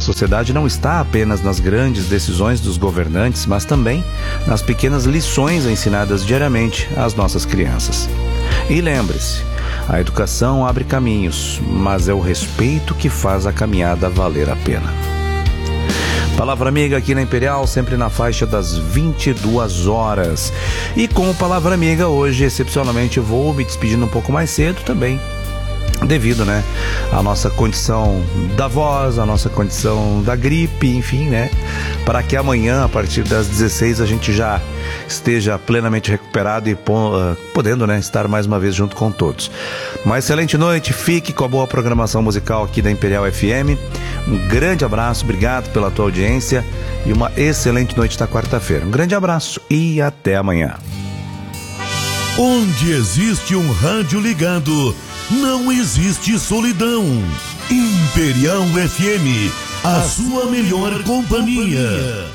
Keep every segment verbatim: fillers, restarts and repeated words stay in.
sociedade não está apenas nas grandes decisões dos governantes, mas também nas pequenas lições ensinadas diariamente às nossas crianças. E lembre-se, a educação abre caminhos, mas é o respeito que faz a caminhada valer a pena. Palavra Amiga aqui na Imperial, sempre na faixa das vinte e duas horas. E com o Palavra Amiga hoje, excepcionalmente, vou me despedindo um pouco mais cedo também, devido, né, à nossa condição da voz, à nossa condição da gripe, enfim, né, para que amanhã, a partir das dezesseis, a gente já esteja plenamente recuperado e uh, podendo, né, estar mais uma vez junto com todos. Uma excelente noite, fique com a boa programação musical aqui da Imperial F M. Um grande abraço, obrigado pela tua audiência e uma excelente noite da quarta-feira. Um grande abraço e até amanhã. Onde existe um rádio ligado, não existe solidão. Imperial F M, a sua melhor companhia.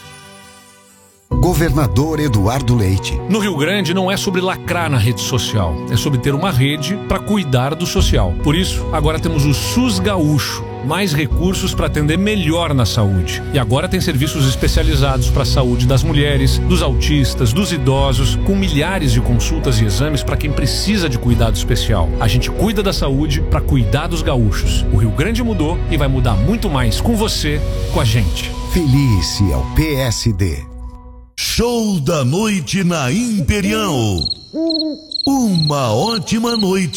Governador Eduardo Leite. No Rio Grande não é sobre lacrar na rede social, é sobre ter uma rede para cuidar do social. Por isso, agora temos o SUS Gaúcho, mais recursos para atender melhor na saúde. E agora tem serviços especializados para a saúde das mulheres, dos autistas, dos idosos, com milhares de consultas e exames para quem precisa de cuidado especial. A gente cuida da saúde para cuidar dos gaúchos. O Rio Grande mudou e vai mudar muito mais com você, com a gente. Felice ao P S D. Show da noite na Imperial. Uma ótima noite.